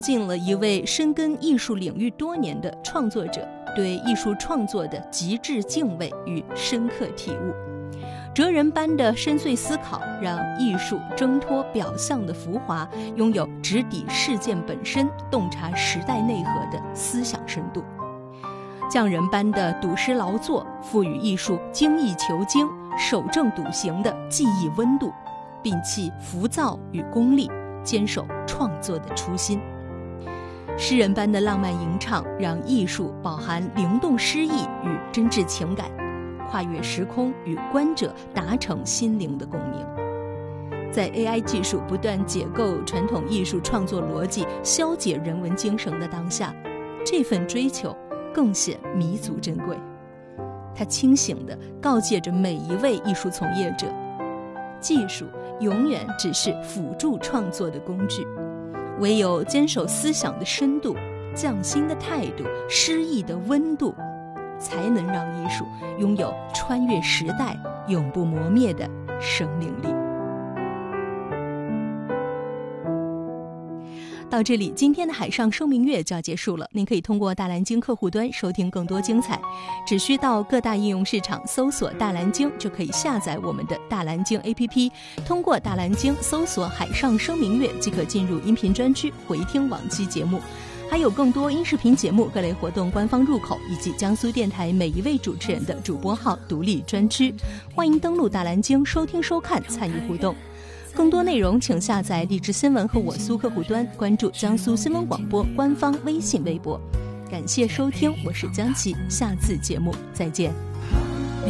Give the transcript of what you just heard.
进了一位深耕艺术领域多年的创作者对艺术创作的极致敬畏与深刻体悟。哲人般的深邃思考，让艺术挣脱表象的浮华，拥有直抵事件本身、洞察时代内核的思想深度。匠人般的笃实劳作，赋予艺术精益求精、守正笃行的技艺温度，摒弃浮躁与功利，坚守创作的初心。诗人般的浪漫吟唱，让艺术饱含灵动诗意与真挚情感，跨越时空，与观者达成心灵的共鸣。在 AI 技术不断解构传统艺术创作逻辑、消解人文精神的当下，这份追求更显弥足珍贵。它清醒地告诫着每一位艺术从业者，技术永远只是辅助创作的工具，唯有坚守思想的深度、匠心的态度、诗意的温度，才能让艺术拥有穿越时代、永不磨灭的生命力。到这里，今天的海上生明月就要结束了。您可以通过大蓝鲸客户端收听更多精彩，只需到各大应用市场搜索大蓝鲸，就可以下载我们的大蓝鲸 APP， 通过大蓝鲸搜索海上生明月，即可进入音频专区回听往期节目，还有更多音视频节目、各类活动官方入口，以及江苏电台每一位主持人的主播号独立专区。欢迎登录大蓝鲸收听收看，参与互动。更多内容请下载荔枝新闻和我苏客户端，关注江苏新闻广播官方微信微博。感谢收听，我是江琪，下次节目再见。